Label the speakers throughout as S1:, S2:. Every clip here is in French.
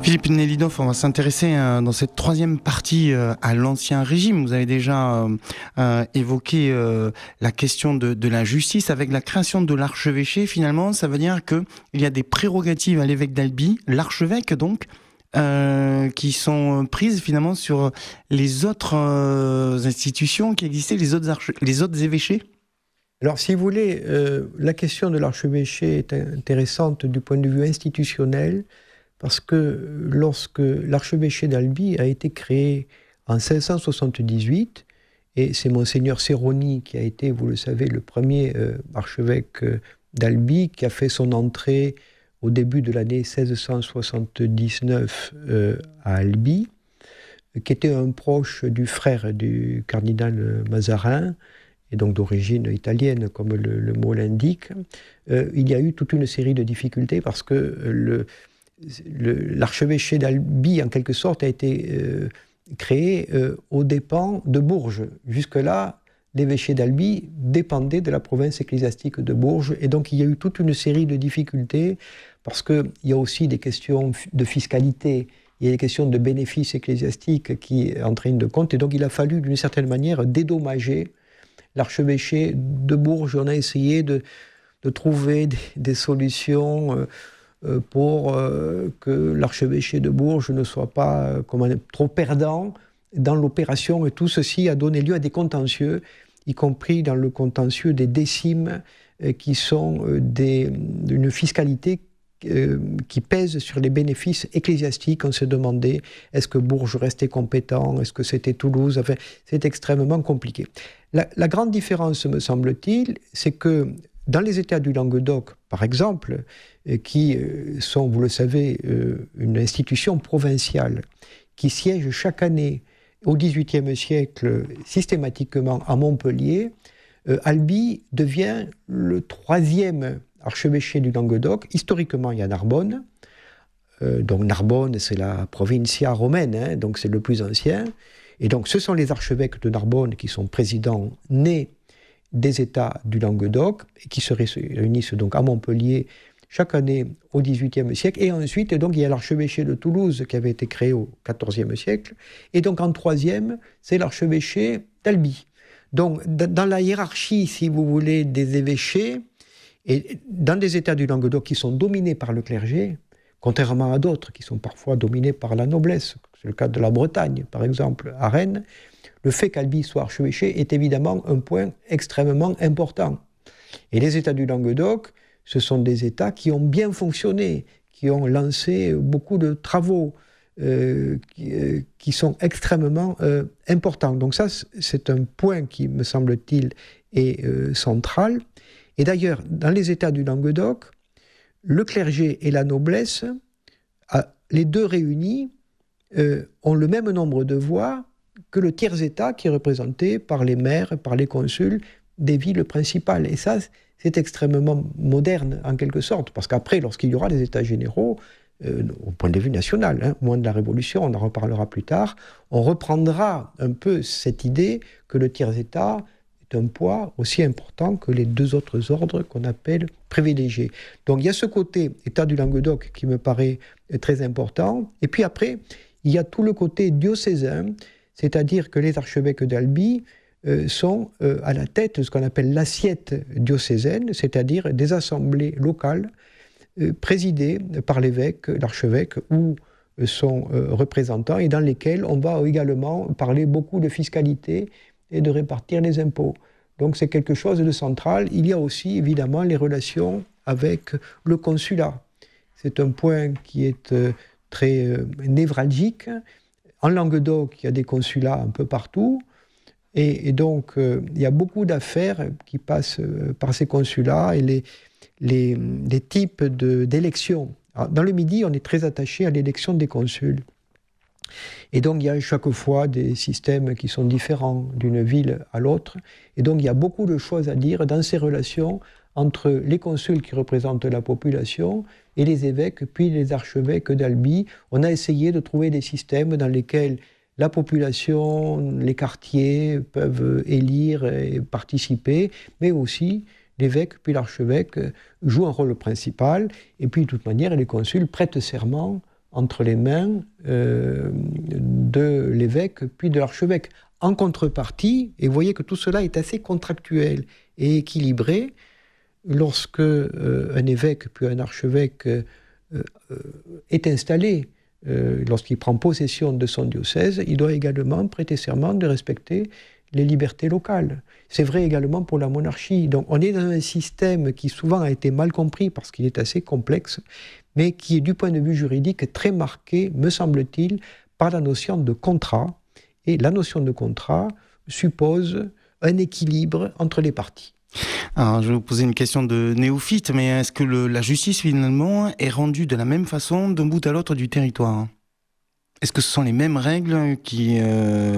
S1: Philippe Nelidov, on va s'intéresser dans cette troisième partie à l'Ancien Régime. Vous avez déjà évoqué la question de la justice avec la création de l'archevêché. Finalement, ça veut dire qu'il y a des prérogatives à l'évêque d'Albi, l'archevêque donc, qui sont prises finalement sur les autres institutions qui existaient, les autres évêchés.
S2: Alors, si vous voulez, la question de l'archevêché est intéressante du point de vue institutionnel, parce que lorsque l'archevêché d'Albi a été créé en 578, et c'est Monseigneur Serroni qui a été, vous le savez, le premier archevêque d'Albi, qui a fait son entrée au début de l'année 1679 à Albi, qui était un proche du frère du cardinal Mazarin, et donc d'origine italienne, comme le mot l'indique. Il y a eu toute une série de difficultés parce que l'archevêché d'Albi, en quelque sorte, a été créé aux dépens de Bourges. Jusque-là, l'évêché d'Albi dépendait de la province ecclésiastique de Bourges, et donc il y a eu toute une série de difficultés, parce qu'il y a aussi des questions de fiscalité, il y a des questions de bénéfices ecclésiastiques qui entrent de compte, et donc il a fallu, d'une certaine manière, dédommager l'archevêché de Bourges. On a essayé de trouver des solutions pour que l'archevêché de Bourges ne soit pas trop perdant dans l'opération, et tout ceci a donné lieu à des contentieux, y compris dans le contentieux des décimes, qui sont d'une fiscalité qui pèse sur les bénéfices ecclésiastiques. On se demandait, est-ce que Bourges restait compétent, est-ce que c'était Toulouse, enfin, c'est extrêmement compliqué. La grande différence, me semble-t-il, c'est que dans les États du Languedoc, par exemple, qui sont, vous le savez, une institution provinciale, qui siège chaque année au XVIIIe siècle systématiquement à Montpellier, Albi devient le troisième archevêché du Languedoc. Historiquement, il y a Narbonne. Donc Narbonne, c'est la provincia romaine, hein, donc c'est le plus ancien. Et donc ce sont les archevêques de Narbonne qui sont présidents nés des États du Languedoc, et qui se réunissent donc à Montpellier chaque année au XVIIIe siècle. Et ensuite, donc, il y a l'archevêché de Toulouse qui avait été créé au XIVe siècle. Et donc en troisième, c'est l'archevêché d'Albi. Donc dans la hiérarchie, si vous voulez, des évêchés, et dans des États du Languedoc qui sont dominés par le clergé, contrairement à d'autres qui sont parfois dominés par la noblesse, c'est le cas de la Bretagne, par exemple, à Rennes, le fait qu'Albi soit archevêché est évidemment un point extrêmement important. Et les États du Languedoc, ce sont des États qui ont bien fonctionné, qui ont lancé beaucoup de travaux qui sont extrêmement importants. Donc ça, c'est un point qui, me semble-t-il, est central. Et d'ailleurs, dans les États du Languedoc, le clergé et la noblesse, les deux réunis, ont le même nombre de voix que le tiers-État qui est représenté par les maires, par les consuls des villes principales. Et ça, c'est extrêmement moderne, en quelque sorte, parce qu'après, lorsqu'il y aura les États généraux, au point de vue national, hein, au moment de la Révolution, on en reparlera plus tard, on reprendra un peu cette idée que le tiers-État est un poids aussi important que les deux autres ordres qu'on appelle privilégiés. Donc il y a ce côté État du Languedoc qui me paraît très important, et puis après, il y a tout le côté diocésain, c'est-à-dire que les archevêques d'Albi sont à la tête de ce qu'on appelle l'assiette diocésaine, c'est-à-dire des assemblées locales présidées par l'évêque, l'archevêque ou son représentant, et dans lesquelles on va également parler beaucoup de fiscalité et de répartir les impôts. Donc c'est quelque chose de central. Il y a aussi évidemment les relations avec le consulat. C'est un point qui est très névralgique. En Languedoc, il y a des consulats un peu partout, et donc il y a beaucoup d'affaires qui passent par ces consulats, et les types d'élections. Dans le Midi, on est très attaché à l'élection des consuls. Et donc il y a chaque fois des systèmes qui sont différents d'une ville à l'autre, et donc il y a beaucoup de choses à dire dans ces relations entre les consuls qui représentent la population et les évêques, puis les archevêques d'Albi. On a essayé de trouver des systèmes dans lesquels la population, les quartiers peuvent élire et participer, mais aussi l'évêque puis l'archevêque jouent un rôle principal, et puis de toute manière les consuls prêtent serment entre les mains de l'évêque puis de l'archevêque. En contrepartie, et vous voyez que tout cela est assez contractuel et équilibré, lorsque un évêque puis un archevêque est installé, lorsqu'il prend possession de son diocèse, il doit également prêter serment de respecter les libertés locales. C'est vrai également pour la monarchie. Donc on est dans un système qui souvent a été mal compris parce qu'il est assez complexe, mais qui est du point de vue juridique très marqué, me semble-t-il, par la notion de contrat. Et la notion de contrat suppose un équilibre entre les parties.
S1: Alors, je vais vous poser une question de néophyte, mais est-ce que la justice, finalement, est rendue de la même façon d'un bout à l'autre du territoire ? Est-ce que ce sont les mêmes règles qui prévalent ?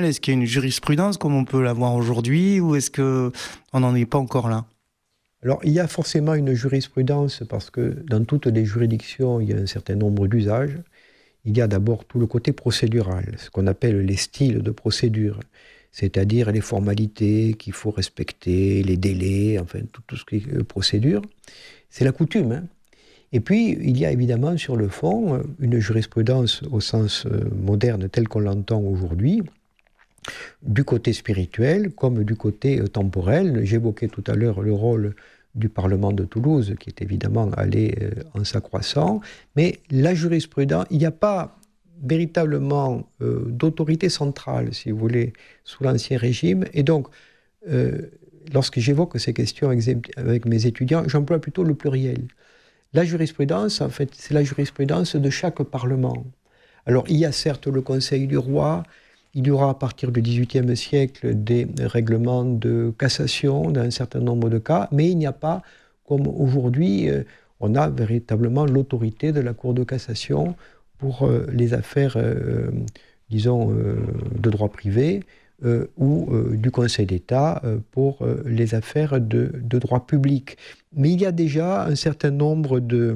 S1: Est-ce qu'il y a une jurisprudence comme on peut l'avoir aujourd'hui, ou est-ce qu'on n'en est pas encore là ?
S2: Alors, il y a forcément une jurisprudence, parce que dans toutes les juridictions, il y a un certain nombre d'usages. Il y a d'abord tout le côté procédural, ce qu'on appelle les styles de procédure, c'est-à-dire les formalités qu'il faut respecter, les délais, enfin tout ce qui est procédure. C'est la coutume, hein. Et puis, il y a évidemment sur le fond une jurisprudence au sens moderne tel qu'on l'entend aujourd'hui, du côté spirituel comme du côté temporel. J'évoquais tout à l'heure le rôle du Parlement de Toulouse, qui est évidemment allé en s'accroissant, mais la jurisprudence, il n'y a pas véritablement d'autorité centrale, si vous voulez, sous l'Ancien Régime, et donc, lorsque j'évoque ces questions avec mes étudiants, j'emploie plutôt le pluriel. La jurisprudence, en fait, c'est la jurisprudence de chaque Parlement. Alors, il y a certes le Conseil du Roi. Il y aura à partir du XVIIIe siècle des règlements de cassation dans un certain nombre de cas, mais il n'y a pas, comme aujourd'hui, on a véritablement l'autorité de la Cour de cassation pour les affaires, disons, de droit privé, ou du Conseil d'État pour les affaires de droit public. Mais il y a déjà un certain nombre de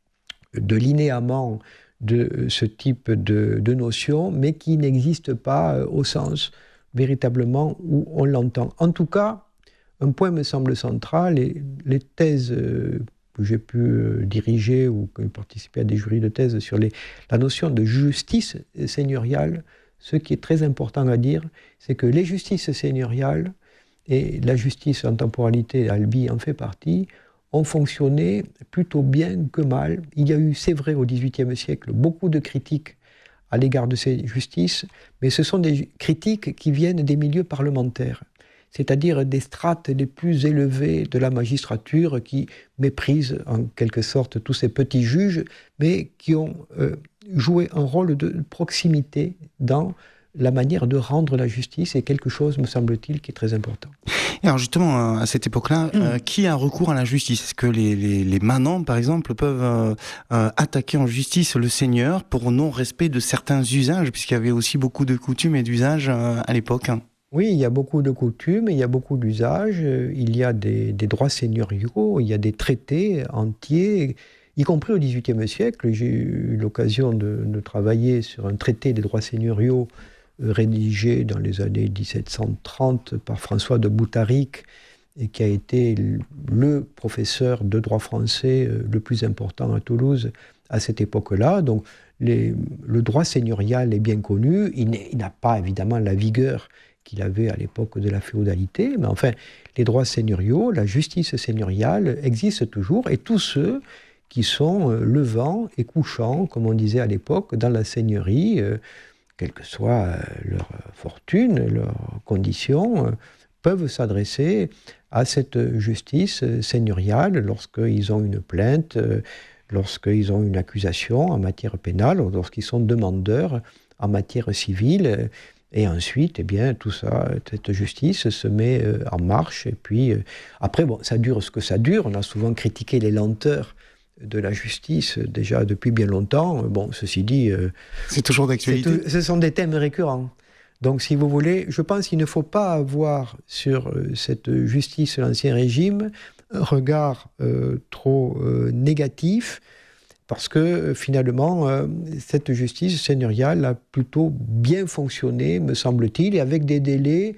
S2: linéaments de ce type de notion, mais qui n'existe pas au sens véritablement où on l'entend. En tout cas, un point me semble central, et les thèses que j'ai pu diriger ou participer à des jurys de thèse sur la notion de justice seigneuriale, ce qui est très important à dire, c'est que les justices seigneuriales, et la justice en temporalité, Albi en fait partie, ont fonctionné plutôt bien que mal. Il y a eu, c'est vrai, au XVIIIe siècle, beaucoup de critiques à l'égard de ces justices, mais ce sont des critiques qui viennent des milieux parlementaires, c'est-à-dire des strates les plus élevées de la magistrature qui méprisent en quelque sorte tous ces petits juges, mais qui ont joué un rôle de proximité dans la manière de rendre la justice, est quelque chose, me semble-t-il, qui est très important.
S1: Et alors justement, à cette époque-là, qui a recours à la justice ? Est-ce que les manants, par exemple, peuvent attaquer en justice le seigneur pour non-respect de certains usages, puisqu'il y avait aussi beaucoup de coutumes et d'usages à l'époque ?
S2: Oui, il y a beaucoup de coutumes, il y a beaucoup d'usages, il y a des droits seigneuriaux, il y a des traités entiers, y compris au XVIIIe siècle. J'ai eu l'occasion de travailler sur un traité des droits seigneuriaux rédigé dans les années 1730 par François de Boutaric, et qui a été le professeur de droit français le plus important à Toulouse à cette époque-là. Donc le droit seigneurial est bien connu, il n'a pas évidemment la vigueur qu'il avait à l'époque de la féodalité, mais enfin, les droits seigneuriaux, la justice seigneuriale existent toujours, et tous ceux qui sont levant et couchant, comme on disait à l'époque, dans la seigneurie, quelle que soit leur fortune, leurs conditions, peuvent s'adresser à cette justice seigneuriale lorsqu'ils ont une plainte, lorsqu'ils ont une accusation en matière pénale, ou lorsqu'ils sont demandeurs en matière civile. Et ensuite, eh bien, tout ça, cette justice se met en marche. Et puis, après, bon, ça dure ce que ça dure. On a souvent critiqué les lenteurs de la justice déjà depuis bien longtemps. Bon, ceci dit,
S1: c'est toujours d'actualité.
S2: Ce sont des thèmes récurrents. Donc, si vous voulez, je pense qu'il ne faut pas avoir sur cette justice de l'Ancien Régime un regard trop négatif, parce que finalement, cette justice seigneuriale a plutôt bien fonctionné, me semble-t-il, et avec des délais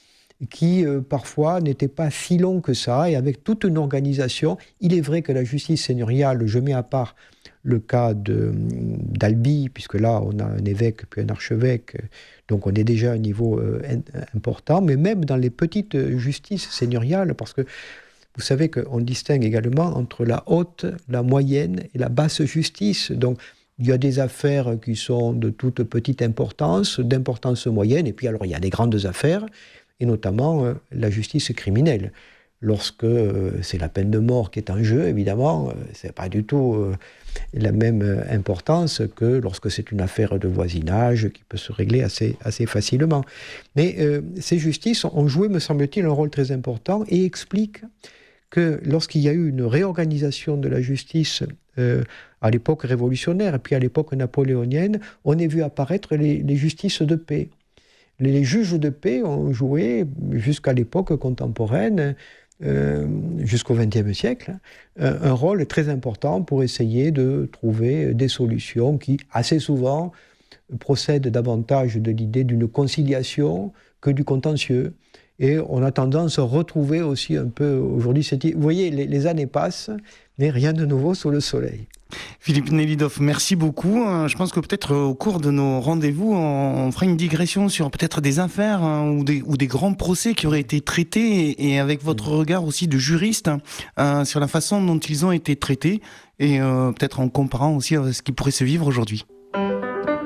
S2: qui parfois n'étaient pas si longs que ça, et avec toute une organisation. Il est vrai que la justice seigneuriale, je mets à part le cas d'Albi, puisque là, on a un évêque puis un archevêque, donc on est déjà à un niveau important, mais même dans les petites justices seigneuriales, parce que vous savez qu'on distingue également entre la haute, la moyenne et la basse justice. Donc, il y a des affaires qui sont de toute petite importance, d'importance moyenne, et puis alors il y a des grandes affaires, et notamment la justice criminelle. Lorsque c'est la peine de mort qui est en jeu, évidemment, ce n'est pas du tout la même importance que lorsque c'est une affaire de voisinage qui peut se régler assez facilement. Mais ces justices ont joué, me semble-t-il, un rôle très important et expliquent que lorsqu'il y a eu une réorganisation de la justice à l'époque révolutionnaire et puis à l'époque napoléonienne, on a vu apparaître les justices de paix. Les juges de paix ont joué, jusqu'à l'époque contemporaine, jusqu'au XXe siècle, un rôle très important pour essayer de trouver des solutions qui, assez souvent, procèdent davantage de l'idée d'une conciliation que du contentieux. Et on a tendance à retrouver aussi un peu aujourd'hui vous voyez, les années passent, mais rien de nouveau sous le soleil.
S1: Philippe Nelidoff, merci beaucoup. Je pense que peut-être au cours de nos rendez-vous, on fera une digression sur peut-être des affaires ou des grands procès qui auraient été traités et avec votre regard aussi de juriste sur la façon dont ils ont été traités et peut-être en comparant aussi à ce qui pourrait se vivre aujourd'hui.